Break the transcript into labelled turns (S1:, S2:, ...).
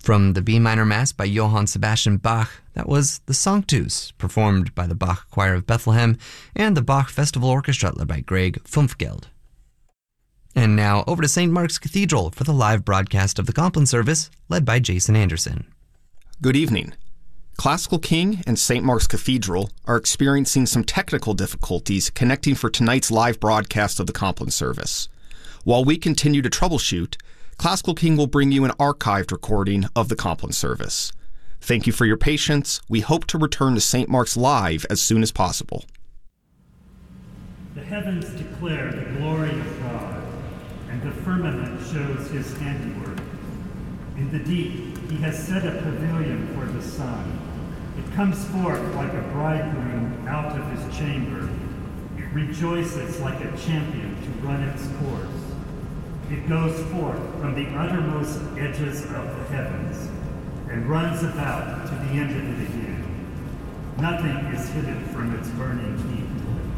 S1: From the B minor Mass by Johann Sebastian Bach, that was the Sanctus, performed by the Bach Choir of Bethlehem and the Bach Festival Orchestra led by Greg Fumpfgeld. And now over to St. Mark's Cathedral for the live broadcast of the Compline service led by Jason Anderson.
S2: Good evening. Classical King and St. Mark's Cathedral are experiencing some technical difficulties connecting for tonight's live broadcast of the Compline service. While we continue to troubleshoot, Classical King will bring you an archived recording of the Compline service. Thank you for your patience. We hope to return to St. Mark's live as soon as possible.
S3: The heavens declare the glory of God, and the firmament shows his handiwork. In the deep he has set a pavilion for the sun. It comes forth like a bridegroom out of his chamber. It rejoices like a champion to run its course. It goes forth from the uttermost edges of the heavens and runs about to the end of it again. Nothing is hidden from its burning heat.